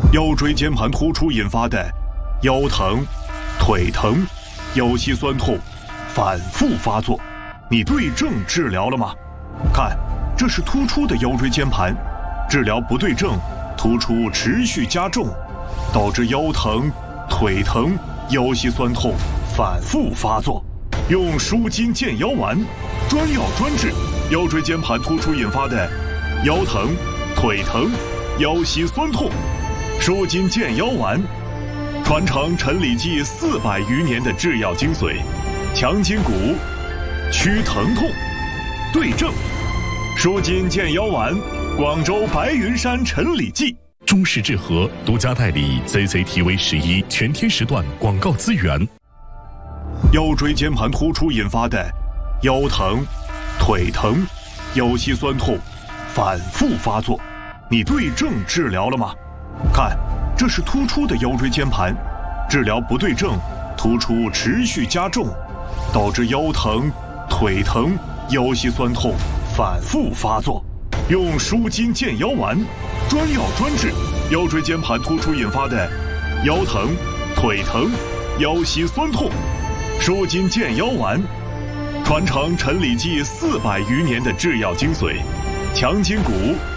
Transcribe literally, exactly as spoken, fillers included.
腰椎间盘突出引发的腰疼、腿疼、腰膝酸痛反复发作，你对症治疗了吗？看，这是突出的腰椎间盘，治疗不对症，突出持续加重，导致腰疼、腿疼、腰膝酸痛反复发作。用舒筋健腰丸，专药专治腰椎间盘突出引发的腰疼、腿疼、腰膝酸痛。舒筋健腰丸，传承陈李济四百余年的制药精髓，强筋骨，祛疼痛，对症。舒筋健腰丸，广州白云山陈李济。 中式治和独家代理 C C T V 十一全天时段广告资源。 腰椎间盘突出引发的腰疼、腿疼、腰膝酸痛反复发作，你对症治疗了吗？看，这是突出的腰椎间盘，治疗不对症，突出持续加重，导致腰疼、腿疼、腰膝酸痛反复发作。用舒筋健腰丸，专药专治腰椎间盘突出引发的腰疼、腿疼、腰膝酸痛。舒筋健腰丸，传承陈李济四百余年的制药精髓，强筋骨，